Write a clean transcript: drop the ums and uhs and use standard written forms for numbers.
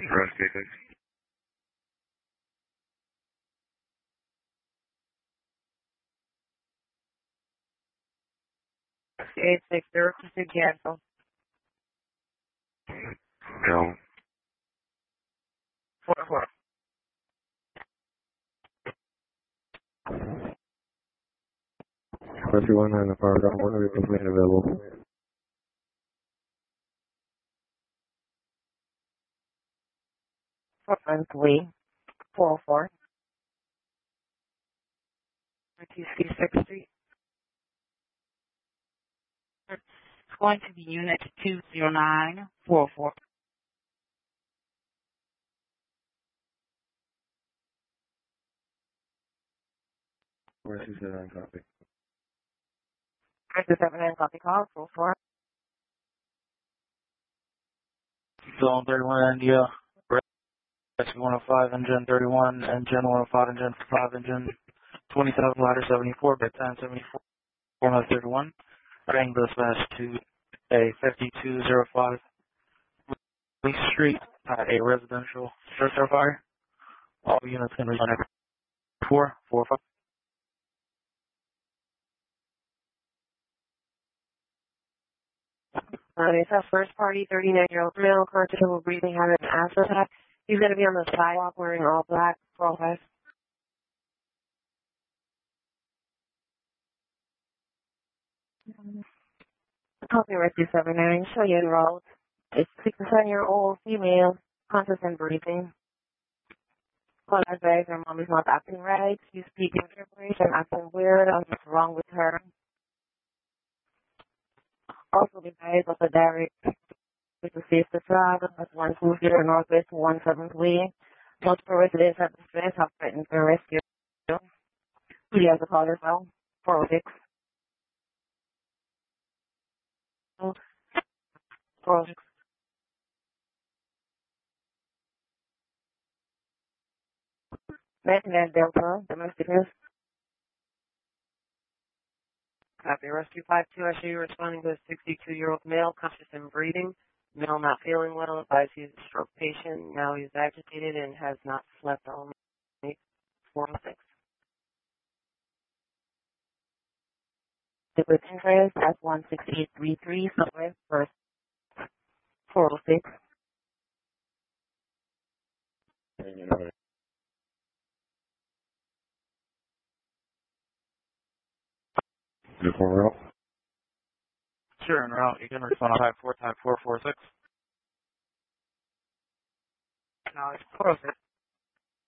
Rescue 6. 860, requested cancel. Go. 44. Rescue 19, the fire got one vehicle made available. Lee, 404. 6th Street. It's going to be unit 20944. Rescue 79, copy. Rescue 79, copy call, 44. Zone 31 India, Rescue 105, engine 31, engine 105, engine 5, engine 20,000, ladder 74, bedtime 74, 31. Bring dispatch to a 5205 Lee Street at a residential structure fire. All units can respond at 445. It's a first party, 39-year-old male, conscious breathing, having an asthma attack. He's going to be on the sidewalk wearing all black, 405. Copy Rescue 79, show you enrolled. It's 67-year-old female, conscious and breathing. Call advice, her mom is not acting right. She's speaking gibberish and acting weird. What's wrong with her? Also, the guys of the direct with the safe to travel at 120 Northwest 17th Way. Multiple residents at the stress have threatened to rescue. We have to call as well. 406. 406. Delta, domestic news. Copy. Rescue 52, actually responding to a 62-year-old male, conscious and breathing. Male not feeling well, advised he's a stroke patient. Now he's agitated and has not slept all night. 406. With interest at 16833, Southwest First. 406. Uniform route. Sure, en route. You can respond on type 446. Now it's 406.